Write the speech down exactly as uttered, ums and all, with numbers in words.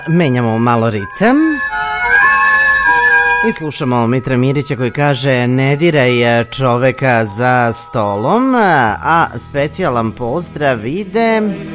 Menjamo malo ritam i slušamo Mitra Mirića koji kaže ne diraj čoveka za stolom, a specijalan pozdrav ide